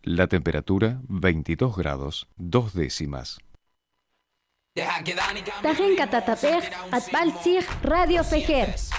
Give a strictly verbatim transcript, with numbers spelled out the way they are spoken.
La temperatura veintidós grados, dos décimas. Tajenka tatapej atbaltzij Radio Fejer.